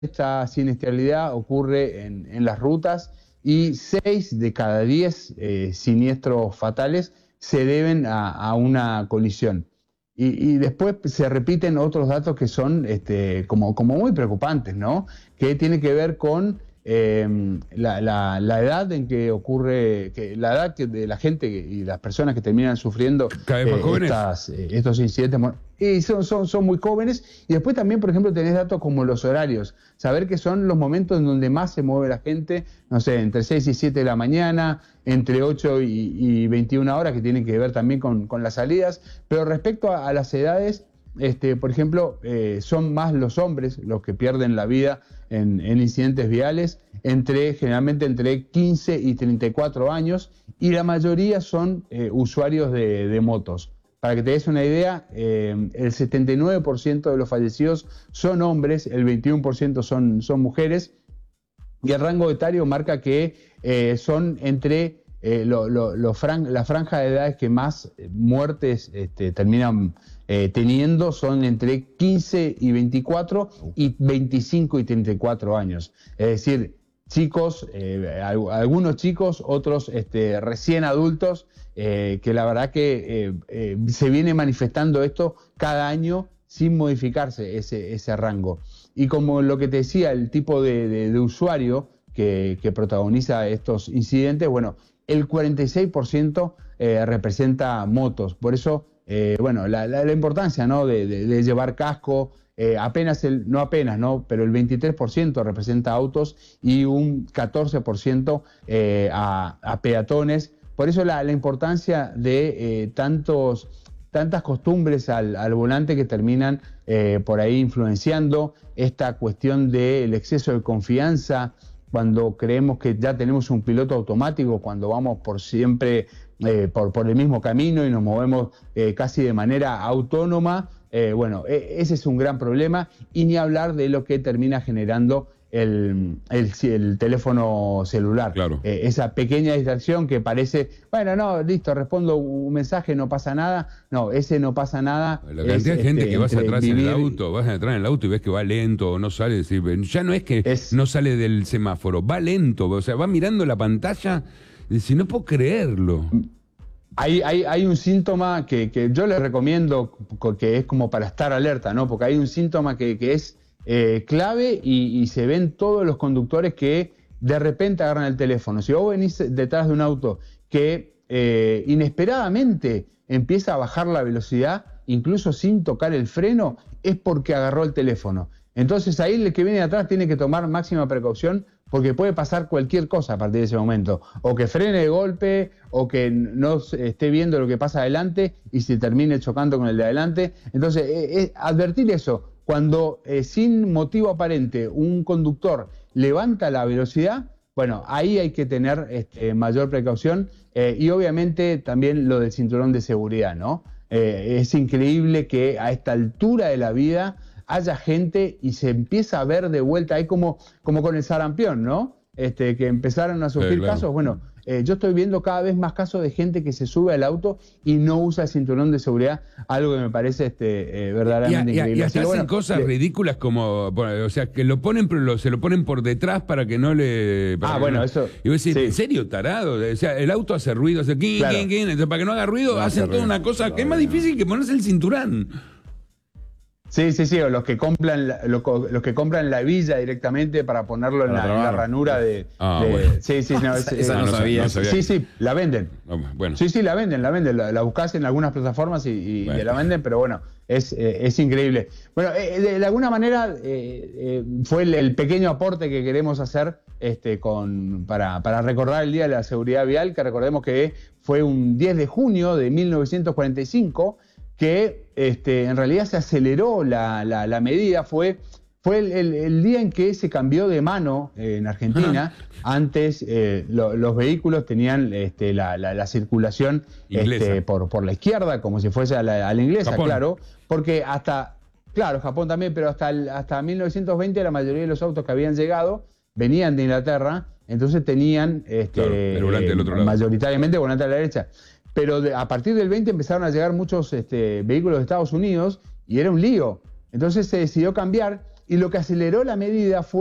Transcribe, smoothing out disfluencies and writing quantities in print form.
esta siniestralidad ocurre en las rutas y 6 de cada 10 siniestros fatales se deben a una colisión. Y después se repiten otros datos que son como muy preocupantes, ¿no? Que tiene que ver con la edad en que ocurre, la edad de la gente y las personas que terminan sufriendo cada vez más jóvenes. Estos incidentes. Y son muy jóvenes. Y después también, por ejemplo, tenés datos como los horarios. Saber que son los momentos en donde más se mueve la gente, no sé, entre 6 y 7 de la mañana, entre 8 y 21 horas, que tienen que ver también con las salidas. Pero respecto a las edades, por ejemplo, son más los hombres los que pierden la vida en incidentes viales, generalmente entre 15 y 34 años, y la mayoría son usuarios de motos. Para que te des una idea, el 79% de los fallecidos son hombres, el 21% son mujeres, y el rango etario marca que son entre la franja de edades que más muertes terminan teniendo, son entre 15 y 24 y 25 y 34 años. Es decir, chicos, algunos chicos, otros recién adultos, que la verdad que se viene manifestando esto cada año sin modificarse ese rango. Y como lo que te decía, el tipo de usuario que protagoniza estos incidentes, bueno, el 46% representa motos. Por eso, la importancia, ¿no?, de llevar casco. Pero el 23% representa autos y un 14% a peatones. Por eso la importancia de tantas costumbres al volante que terminan por ahí influenciando esta cuestión del exceso de confianza, cuando creemos que ya tenemos un piloto automático, cuando vamos por siempre por el mismo camino y nos movemos casi de manera autónoma. Ese es un gran problema, y ni hablar de lo que termina generando el teléfono celular. Claro. Esa pequeña distracción que parece, listo, respondo un mensaje, no pasa nada. No, ese no pasa nada. La cantidad de gente que vas atrás en el auto, vas atrás en el auto y ves que va lento o no sale, decir, ya no es que no sale del semáforo, va lento, o sea, va mirando la pantalla y dice, no puedo creerlo. Hay un síntoma que yo les recomiendo, que es como para estar alerta, ¿no? Porque hay un síntoma que es clave y se ven todos los conductores que de repente agarran el teléfono. Si vos venís detrás de un auto que inesperadamente empieza a bajar la velocidad, incluso sin tocar el freno, es porque agarró el teléfono. Entonces ahí el que viene de atrás tiene que tomar máxima precaución, porque puede pasar cualquier cosa a partir de ese momento. O que frene de golpe, o que no esté viendo lo que pasa adelante y se termine chocando con el de adelante. Entonces, advertir eso. Cuando sin motivo aparente un conductor levanta la velocidad, bueno, ahí hay que tener mayor precaución, y obviamente también lo del cinturón de seguridad, ¿no? Es increíble que a esta altura de la vida haya gente y se empieza a ver de vuelta, ahí como con el sarampión, ¿no? Que empezaron a surgir casos. Bueno, yo estoy viendo cada vez más casos de gente que se sube al auto y no usa el cinturón de seguridad, algo que me parece verdaderamente increíble. Y hasta hacen cosas ridículas como, o sea, que se lo ponen por detrás para que no le... eso... Y vos decís, ¿en serio, tarado? O sea, el auto hace ruido, hace entonces para que no haga ruido, hacen toda una cosa que es más difícil que ponerse el cinturón. Sí, o los que compran la hebilla directamente para ponerlo en la ranura de... Bueno. Esa no sabía. Sí, la venden. Bueno. Sí, la venden. La buscás en algunas plataformas y la venden, pero bueno, es increíble. Bueno, de alguna manera fue el pequeño aporte que queremos hacer para recordar el Día de la Seguridad Vial, que recordemos que fue un 10 de junio de 1945, que en realidad se aceleró la medida. Fue el día en que se cambió de mano en Argentina. Antes los vehículos tenían la circulación por la izquierda, como si fuese a la inglesa, Japón. claro, porque Japón también, pero hasta 1920 la mayoría de los autos que habían llegado venían de Inglaterra, entonces tenían el volante del otro lado, mayoritariamente volante a la derecha. Pero a partir del 20 empezaron a llegar muchos vehículos de Estados Unidos y era un lío. Entonces se decidió cambiar Y lo que aceleró la medida fue